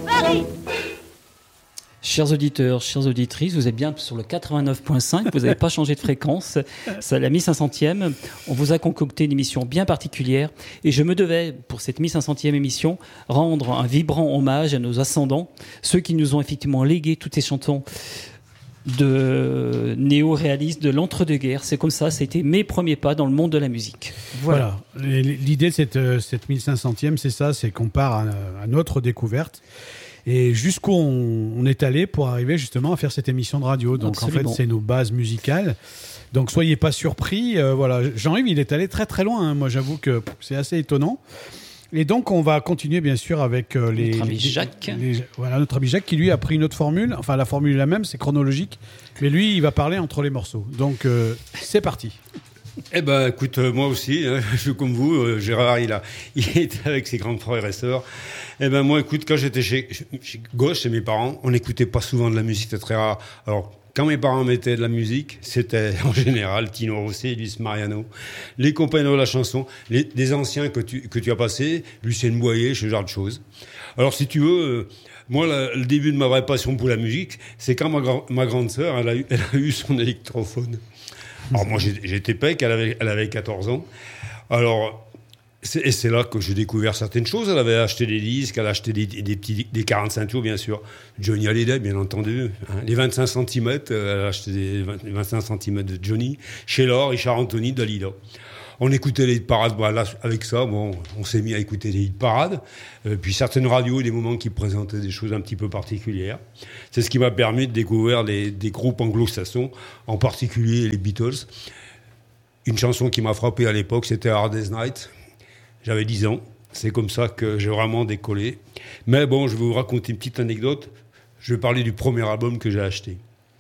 Paris. Chers auditeurs, chères auditrices, vous êtes bien sur le 89.5, vous n'avez pas changé de fréquence, c'est la 1500e. On vous a concocté une émission bien particulière et je me devais, pour cette 1500e émission, rendre un vibrant hommage à nos ascendants, ceux qui nous ont effectivement légué toutes ces chansons de néo-réalistes de l'entre-deux-guerres. C'est comme ça, c'était mes premiers pas dans le monde de la musique. Voilà. L'idée de cette 1500e, c'est ça, c'est qu'on part à notre découverte. Et jusqu'où on est allé pour arriver justement à faire cette émission de radio. Donc absolument. En fait, c'est nos bases musicales. Donc soyez pas surpris. Voilà, Jean-Yves, il est allé très très loin. Hein. Moi, j'avoue que c'est assez étonnant. Et donc, on va continuer bien sûr avec notre ami Jacques. Voilà, notre ami Jacques qui lui a pris une autre formule. Enfin, la formule est la même, c'est chronologique. Mais lui, il va parler entre les morceaux. Donc, c'est parti. Eh ben, écoute, moi aussi, je suis comme vous. Gérard, il était avec ses grands frères et sœurs. Eh ben, moi, écoute, quand j'étais chez gauche, chez mes parents, on n'écoutait pas souvent de la musique, c'était très rare. Alors, quand mes parents mettaient de la musique, c'était en général Tino Rossi, Luis Mariano, les compagnons de la chanson, des anciens que tu as passés, Lucien Boyer, ce genre de choses. Alors, si tu veux, moi, le début de ma vraie passion pour la musique, c'est quand ma grande sœur, elle a eu son électrophone. Alors moi j'étais pec, elle avait 14 ans. Alors c'est là que j'ai découvert certaines choses. Elle avait acheté des disques, elle a acheté des 45 tours bien sûr. Johnny Hallyday bien entendu. Hein. Les 25 cm, elle a acheté des 25 cm de Johnny. Sheila, Richard Anthony, Dalida. On écoutait les hit parades. Bah, là, avec ça, bon, on s'est mis à écouter les hit parades. Puis certaines radios, des moments qui présentaient des choses un petit peu particulières. C'est ce qui m'a permis de découvrir des groupes anglo-saxons, en particulier les Beatles. Une chanson qui m'a frappé à l'époque, c'était Hard Day's Night. J'avais 10 ans. C'est comme ça que j'ai vraiment décollé. Mais bon, je vais vous raconter une petite anecdote. Je vais parler du premier album que j'ai acheté.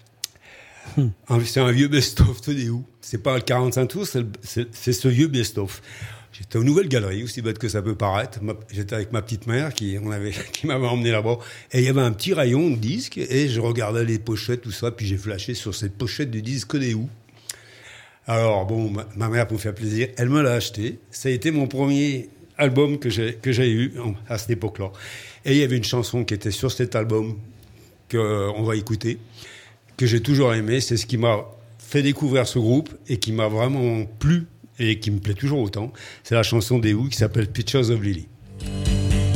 C'est un vieux best-of, tenez où. C'est pas le 45 tours, c'est ce vieux best-of. J'étais aux Nouvelles Galeries, aussi bête que ça peut paraître. J'étais avec ma petite mère qui m'avait emmené là-bas. Et il y avait un petit rayon de disques et je regardais les pochettes, tout ça, puis j'ai flashé sur cette pochette du disque des où. Alors bon, ma mère, pour me faire plaisir, elle me l'a acheté. Ça a été mon premier album que j'ai eu à cette époque-là. Et il y avait une chanson qui était sur cet album qu'on va écouter, que j'ai toujours aimé. C'est ce qui m'a fait découvrir ce groupe et qui m'a vraiment plu et qui me plaît toujours autant. C'est la chanson des Who qui s'appelle Pictures of Lily.